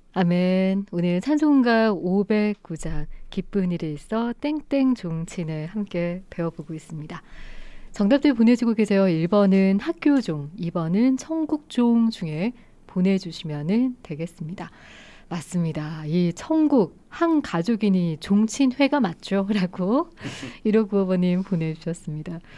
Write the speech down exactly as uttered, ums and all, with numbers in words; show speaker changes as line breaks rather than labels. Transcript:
아멘. 오늘 찬송가 오백구 장 기쁜 일에 있어 땡땡 종친을 함께 배워보고 있습니다. 정답들 보내주고 계세요. 일 번은 학교종, 이 번은 천국종 중에 보내주시면 되겠습니다. 맞습니다. 이 천국, 한 가족이니 종친회가 맞죠? 라고 일오구오 번님 보내주셨습니다.